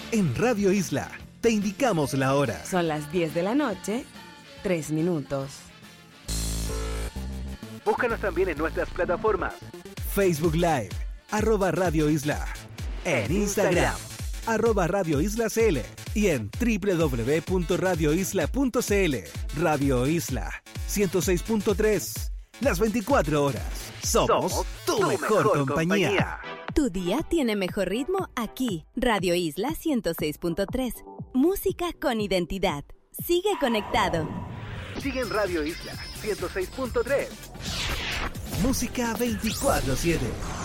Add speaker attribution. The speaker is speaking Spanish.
Speaker 1: En Radio Isla te indicamos la hora.
Speaker 2: Son las 10 de la noche, 3 minutos.
Speaker 1: Búscanos también en nuestras plataformas. Facebook Live, @Radio Isla. En Instagram, @Radio Isla CL. Y en www.radioisla.cl. Radio Isla 106.3. Las 24 horas. Somos tu mejor compañía.
Speaker 3: Tu día tiene mejor ritmo aquí. Radio Isla 106.3. Música con identidad. Sigue conectado.
Speaker 1: Sigue en Radio Isla 106.3. Música 24/7.